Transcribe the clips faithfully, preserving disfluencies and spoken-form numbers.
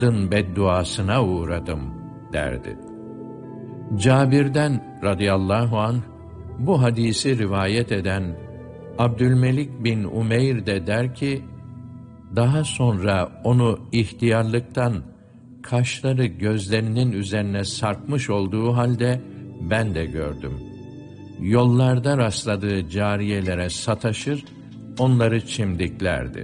bedduasına uğradım derdi. Cabir'den radıyallahu anh bu hadisi rivayet eden Abdülmelik bin Umeyr de der ki, daha sonra onu ihtiyarlıktan kaşları gözlerinin üzerine sarkmış olduğu halde ben de gördüm. Yollarda rastladığı cariyelere sataşır, onları çimdiklerdi.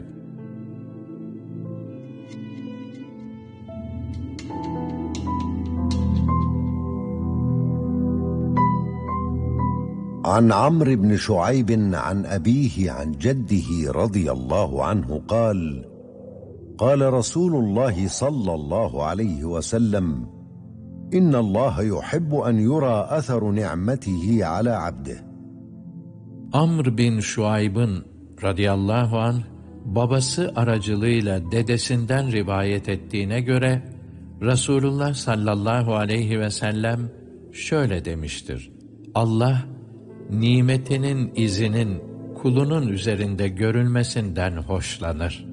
عن عمرو بن شعيب عن أبيه عن جده رضي الله عنه قال قال رسول الله صلى الله عليه وسلم إن الله يحب أن يرى أثر نعمته على عبده. Amr bin Şuayb'ın radıyallahu anh babası aracılığıyla dedesinden rivayet ettiğine göre Resulullah sallallahu aleyhi ve sellem şöyle demiştir: Allah nimetinin izinin kulunun üzerinde görülmesinden hoşlanır.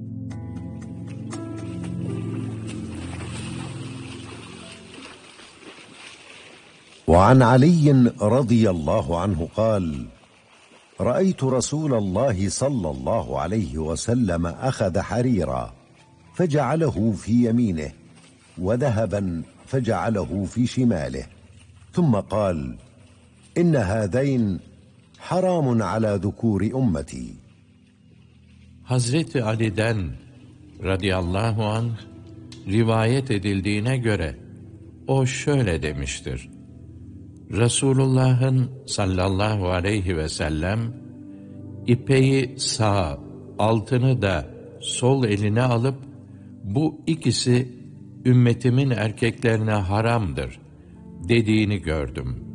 وعن علي رضي الله عنه قال رأيت رسول الله صلى الله عليه وسلم أخذ حريرا فجعله في يمينه وذهبا فجعله في شماله ثم قال إن هذين حرام على ذكور أمتي. Hazreti Ali'den radıyallahu anh rivayet edildiğine göre o şöyle demiştir: Resulullah'ın sallallahu aleyhi ve sellem ipeyi sağ, altını da sol eline alıp bu ikisi ümmetimin erkeklerine haramdır dediğini gördüm.